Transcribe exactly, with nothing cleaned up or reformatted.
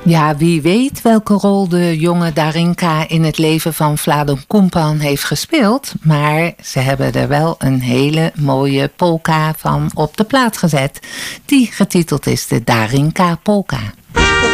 Ja, wie weet welke rol de jonge Darinka in het leven van Vlado Kumpan heeft gespeeld. Maar ze hebben er wel een hele mooie polka van op de plaat gezet. Die getiteld is de Darinka Polka.